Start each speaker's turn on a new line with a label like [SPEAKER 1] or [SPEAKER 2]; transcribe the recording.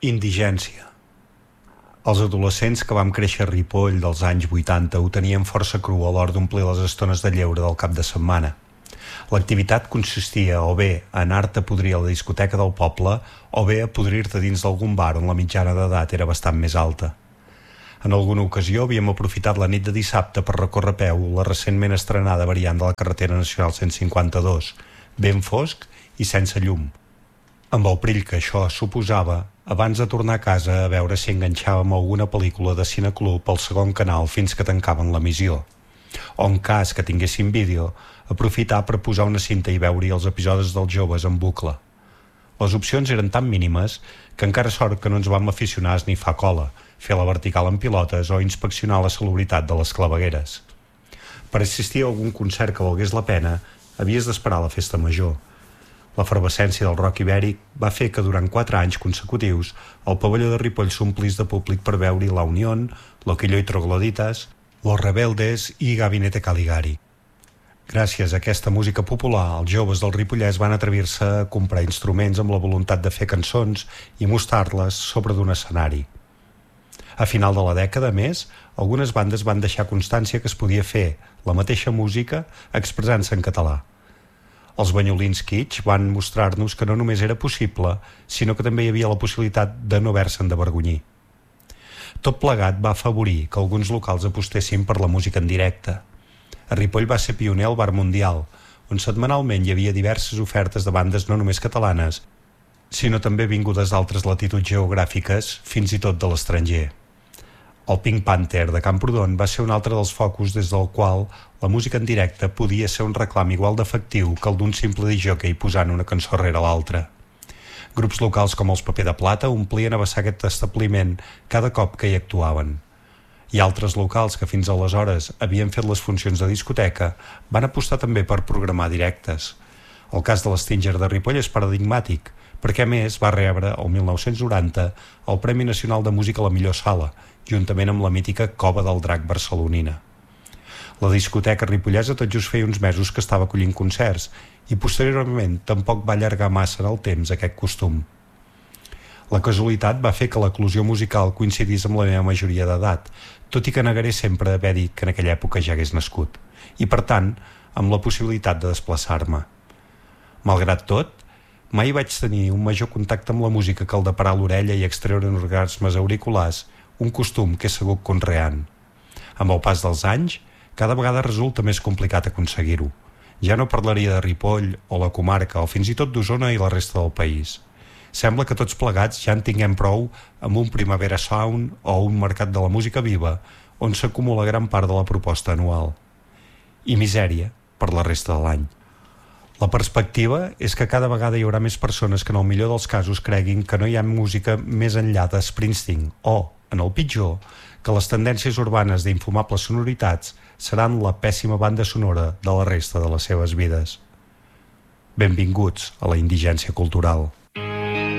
[SPEAKER 1] Indigència. Els adolescents que vam créixer a Ripoll dels anys 80 ho tenien força cru a l'hora d'omplir les estones de lleure del cap de setmana. L'activitat consistia o bé a anar-te a podrir a la discoteca del poble o bé a podrir-te dins d'algun bar on la mitjana d'edat era bastant més alta. En alguna ocasió havíem aprofitat la nit de dissabte per recórrer a peu la recentment estrenada variant de la carretera nacional 152, ben fosc i sense llum, amb el perill que això suposava abans de tornar a casa a veure si enganxàvem alguna pel·lícula de cineclub al segon canal fins que tancaven l'emissió, o en cas que tinguessin vídeo, aprofitar per posar una cinta i veure-hi els episodis dels joves en bucle. Les opcions eren tan mínimes que encara sort que no ens vam aficionar a esnifar cola, fer la vertical en pilotes o inspeccionar la salubritat de les clavegueres. Per assistir a algun concert que valgués la pena, havies d'esperar la festa major. L'efervescència del rock ibèric va fer que durant 4 anys consecutius el pavelló de Ripoll s'omplís de públic per veure La Unión, Loquillo y Trogloditas, Los Rebeldes i Gabinete Caligari. Gràcies a aquesta música popular, els joves del Ripollès van atrevir-se a comprar instruments amb la voluntat de fer cançons i mostrar-les sobre d'un escenari. A final de la dècada, a més, algunes bandes van deixar constància que es podia fer la mateixa música expressant-se en català. Els banyolins kitsch van mostrar-nos que no només era possible, sinó que també hi havia la possibilitat de no haver-se'n d'avergonyir. Tot plegat va afavorir que alguns locals apostessin per la música en directe. A Ripoll va ser pioner el Bar Mundial, on setmanalment hi havia diverses ofertes de bandes no només catalanes, sinó també vingudes d'altres latituds geogràfiques, fins i tot de l'estranger. El Pink Panther de Camprodon va ser un altre dels focus des del qual la música en directe podia ser un reclam igual d'efectiu que el d'un simple discjòquei posant una cançó rere l'altra. Grups locals com els Paper de Plata omplien a vessar aquest establiment cada cop que hi actuaven. I altres locals que fins aleshores havien fet les funcions de discoteca van apostar també per programar directes. El cas de l'Stinger de Ripoll és paradigmàtic, perquè a més va rebre el 1990 el Premi Nacional de Música a la millor sala, juntament amb la mítica Cova del Drac barcelonina. La discoteca ripollesa tot just feia uns mesos que estava acollint concerts i posteriorment tampoc va allargar massa en el temps aquest costum. La casualitat va fer que l'eclosió musical coincidís amb la meva majoria d'edat, tot i que negaré sempre haver dit que en aquella època ja hagués nascut, i per tant, amb la possibilitat de desplaçar-me. Malgrat tot, mai vaig tenir un major contacte amb la música que el de parar l'orella i extreure en orgasmes auriculars, un costum que he segut conreant. Amb el pas dels anys, cada vegada resulta més complicat aconseguir-ho. Ja no parlaria de Ripoll o la comarca o fins i tot d'Osona i la resta del país. Sembla que tots plegats ja en tinguem prou amb un Primavera Sound o un Mercat de la Música Viva on s'acumula gran part de la proposta anual. I misèria per la resta de l'any. La perspectiva és que cada vegada hi haurà més persones que en el millor dels casos creguin que no hi ha música més enllà de Springsteen o, en el pitjor, que les tendències urbanes d'infumables sonoritats seran la pèssima banda sonora de la resta de les seves vides. Benvinguts a la indigència cultural.